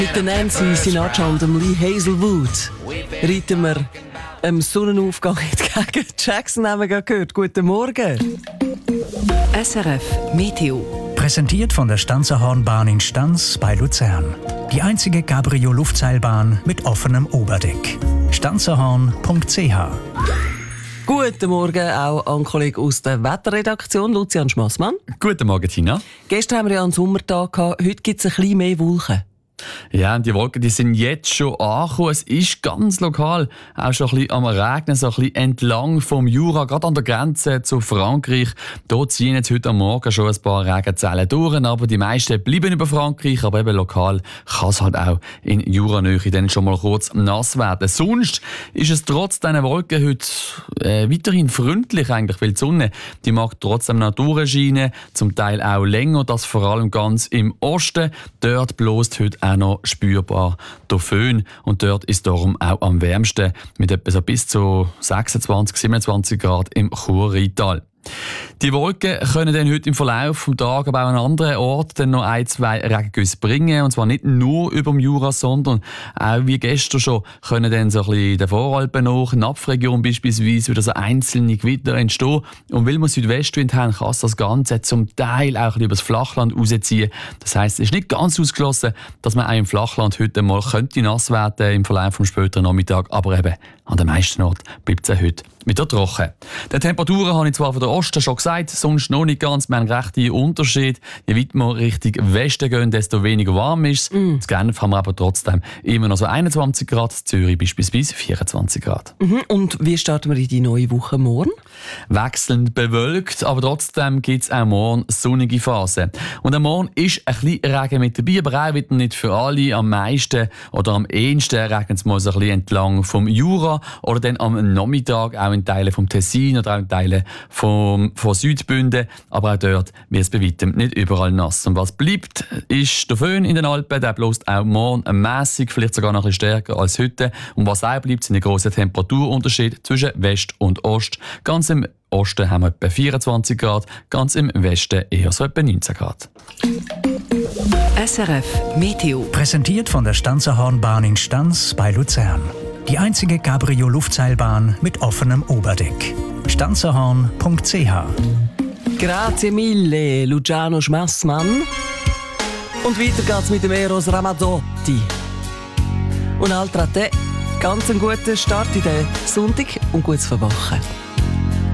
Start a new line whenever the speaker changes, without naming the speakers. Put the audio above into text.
Mit der Nancy Sinatra und dem Lee Hazelwood reiten wir am Sonnenaufgang entgegen. Jackson haben wir gerade gehört. Guten Morgen.
SRF Meteo.
Präsentiert von der Stanzerhornbahn in Stanz bei Luzern. Die einzige Cabrio-Luftseilbahn mit offenem Oberdeck. stanzerhorn.ch.
Guten Morgen auch an Kollegen aus der Wetterredaktion, Lucian Schmassmann.
Guten Morgen, Tina.
Gestern haben wir ja einen Sommertag gehabt. Heute gibt es ein bisschen mehr Wolken.
Ja, und die Wolken die sind jetzt schon angekommen. Es ist ganz lokal auch schon ein bisschen am Regnen, so ein bisschen entlang vom Jura, gerade an der Grenze zu Frankreich. Da ziehen jetzt heute am Morgen schon ein paar Regenzellen durch, aber die meisten bleiben über Frankreich, aber eben lokal kann es halt auch in Juranähe dann schon mal kurz nass werden. Sonst ist es trotz diesen Wolken heute weiterhin freundlich eigentlich, weil die Sonne die mag trotzdem noch durchscheinen, zum Teil auch länger, das vor allem ganz im Osten. Dort bläst heute auch noch spürbar der Föhn und dort ist darum auch am wärmsten mit etwa so bis zu 26, 27 Grad im Chur-Rheintal. Die Wolken können dann heute im Verlauf des Tages aber auch an anderen Orten dann noch ein, zwei Regengüsse bringen. Und zwar nicht nur über dem Jura, sondern auch wie gestern schon können dann so ein bisschen in den Voralpen nach, Napfregion beispielsweise, wieder so einzelne Gewitter entstehen. Und weil wir Südwestwind haben, kann das Ganze zum Teil auch ein bisschen über das Flachland rausziehen. Das heisst, es ist nicht ganz ausgeschlossen, dass man auch im Flachland heute mal könnte nass werden im Verlauf des späteren Nachmittags. Aber eben an den meisten Orten bleibt es heute wieder trocken. Die Temperaturen habe ich zwar von der Osten schon gesagt, sonst noch nicht ganz. Wir haben einen rechten Unterschied. Je weiter wir Richtung Westen gehen, desto weniger warm ist es. In Genf haben wir aber trotzdem immer noch so 21 Grad, in Zürich beispielsweise 24 Grad.
Und wie starten wir in die neue Woche morgen?
Wechselnd bewölkt, aber trotzdem gibt es auch morgen sonnige Phasen. Und am Morgen ist ein bisschen Regen mit dabei, aber auch wieder nicht für alle. Am meisten oder am ehesten regnet es mal so ein bisschen entlang vom Jura oder dann am Nachmittag auch in Teilen vom Tessin oder auch in Teilen von Südbünden. Aber auch dort wird es bei weitem nicht überall nass. Und was bleibt, ist der Föhn in den Alpen. Der bläst auch morgen mässig, vielleicht sogar noch ein bisschen stärker als heute. Und was auch bleibt, sind die grossen Temperaturunterschiede zwischen West und Ost. Ganz im Osten haben wir etwa 24 Grad, ganz im Westen eher so etwa 19 Grad.
SRF Meteo.
Präsentiert von der Stanzerhornbahn in Stanz bei Luzern. Die einzige Cabrio-Luftseilbahn mit offenem Oberdeck. stanzerhorn.ch.
Grazie mille, Luciano Schmassmann. Und weiter geht's mit dem Eros Ramazzotti. Und altra te, ganz einen guten Start in den Sonntag und gutes Verwachen.